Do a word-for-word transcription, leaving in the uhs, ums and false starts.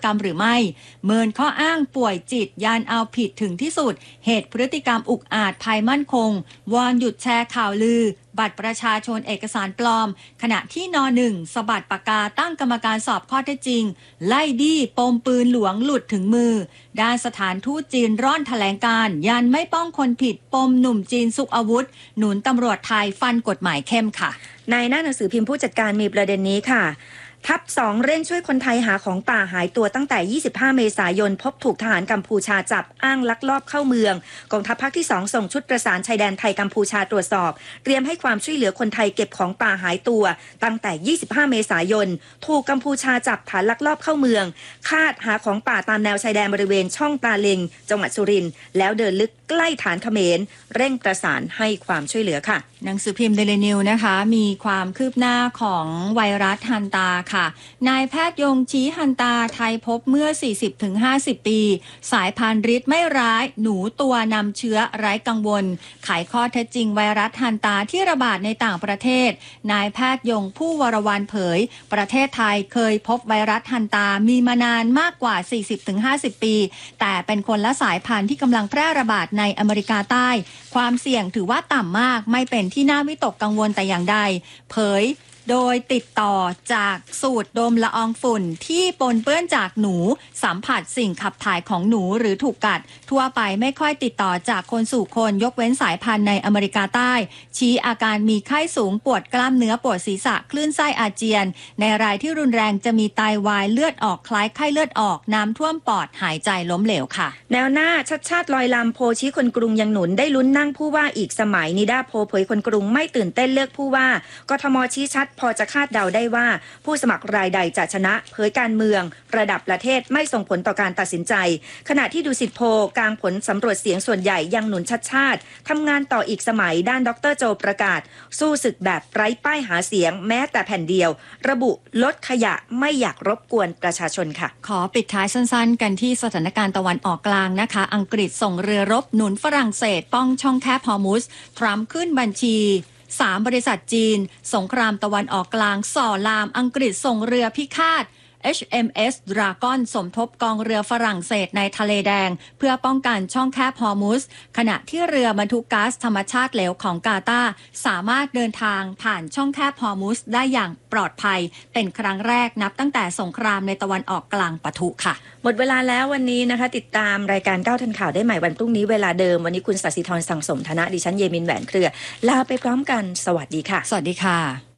กรรมหรือไม่เมินข้ออ้างป่วยจิตยานเอาผิดถึงที่สุดเหตุพฤติกรรมอุกอาจภัยมั่นคงวอนหยุดแชร์ข่าวลือบัตรประชาชนเอกสารปลอมขณะที่นหนึ่งสะบัดปากกาตั้งกรรมการสอบข้อเท็จจริงไล่ดี้ปมปืนหลวงหลุดถึงมือด้านสถานทูตจีนร่อนแถลงการยันไม่ป้องคนผิดปมหนุ่มจีนซุกอาวุธหนุนตำรวจไทยฟันกฎหมายเข้มค่ะในหน้าหนังสือพิมพ์ผู้จัดการมีประเด็นนี้ค่ะทัพสองเร่งช่วยคนไทยหาของป่าหายตัวตั้งแต่ยี่สิบห้าเมษายนพบถูกทหารกัมพูชาจับอ้างลักลอบเข้าเมืองกองทัพภาคที่สองส่งชุดประสานชายแดนไทยกัมพูชาตรวจสอบเตรียมให้ความช่วยเหลือคนไทยเก็บของป่าหายตัวตั้งแต่ยี่สิบห้าเมษายนถูกกัมพูชาจับฐานลักลอบเข้าเมืองคาดหาของป่าตามแนวชายแดนบริเวณช่องตาเลงจังหวัดสุรินทร์แล้วเดินลึกใกล้ฐานเขมรเร่งประสานให้ความช่วยเหลือค่ะหนังสือพิมพ์เดลินิวนะคะมีความคืบหน้าของไวรัสฮันตาค่ะนายแพทย์ยงชี้ฮันตาไทยพบเมื่อ สี่สิบถึงห้าสิบ ปีสายพันธุ์ฤทธิ์ไม่ร้ายหนูตัวนำเชื้อไร้กังวลไขข้อเท็จจริงไวรัสฮันตาที่ระบาดในต่างประเทศนายแพทย์ยงผู้วรวรรณเผยประเทศไทยเคยพบไวรัสฮันตามีมานานมากกว่า สี่สิบถึงห้าสิบ ปีแต่เป็นคนละสายพันธุ์ที่กำลังแพร่ระบาดในอเมริกาใต้ความเสี่ยงถือว่าต่ำมากไม่เป็นที่น่าวิตกกังวลแต่อย่างใดเผยโดยติดต่อจากสูดดมละอองฝุ่นที่ปนเปื้อนจากหนูสัมผัสสิ่งขับถ่ายของหนูหรือถูกกัดทั่วไปไม่ค่อยติดต่อจากคนสู่คนยกเว้นสายพันธุ์ในอเมริกาใต้ชี้อาการมีไข้สูงปวดกล้ามเนื้อปวดศีรษะคลื่นไส้อาเจียนในรายที่รุนแรงจะมีไตาวายเลือดออกคล้ายไข้เลือดออกน้ำท่วมปอดหายใจล้มเหลวค่ะแนวหน้าชัดชาติลอยลำโพชี้คนกรุงยังหนุนได้ลุ้นนั่งผู้ว่าอีกสมัยนิด้าโพเผยคนกรุงไม่ตื่นเต้นเลือกผู้ว่ากทมชี้ชัดพอจะคาดเดาได้ว่าผู้สมัครรายใดจะชนะเผยการเมืองระดับประเทศไม่ส่งผลต่อการตัดสินใจขณะที่ดูสิทธิโพกลางผลสำรวจเสียงส่วนใหญ่ยังหนุนชัดชาติทำงานต่ออีกสมัยด้านดรโจประกาศสู้ศึกแบบไร้ป้ายหาเสียงแม้แต่แผ่นเดียวระบุลดขยะไม่อยากรบกวนประชาชนค่ะขอปิดท้ายสั้นๆกันที่สถานการณ์ตะวันออกกลางนะคะอังกฤษส่งเรือรบหนุนฝรั่งเศสป้องช่องแคบฮอร์มุซทรัมป์ขึ้นบัญชีสามบริษัทจีนสงครามตะวันออกกลางส่อลามอังกฤษส่งเรือพิฆาต เอช เอ็ม เอส Dragon สมทบกองเรือฝรั่งเศสในทะเลแดงเพื่อป้องกันช่องแคบฮอร์มุซขณะที่เรือบรรทุกก๊าซธรรมชาติเหลวของกาตาร์สามารถเดินทางผ่านช่องแคบฮอร์มุซได้อย่างปลอดภัยเป็นครั้งแรกนับตั้งแต่สงครามในตะวันออกกลางปะทุค่ะหมดเวลาแล้ววันนี้นะคะติดตามรายการเก้าทันข่าวได้ใหม่วันพรุ่งนี้เวลาเดิมวันนี้คุณศศิธรสังสมธนะดิฉันเยมินแหวนเครือลาไปพร้อมกันสวัสดีค่ะสวัสดีค่ะ